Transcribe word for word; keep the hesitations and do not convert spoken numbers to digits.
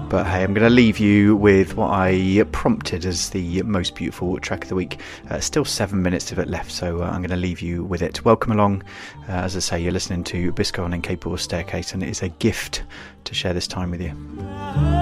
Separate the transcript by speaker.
Speaker 1: But hey, I'm going to leave you with what I prompted as the most beautiful track of the week. Uh, still seven minutes of it left, so uh, I'm going to leave you with it. Welcome along. Uh, as I say, you're listening to Bisco on Incapable Staircase, and it is a gift to share this time with you.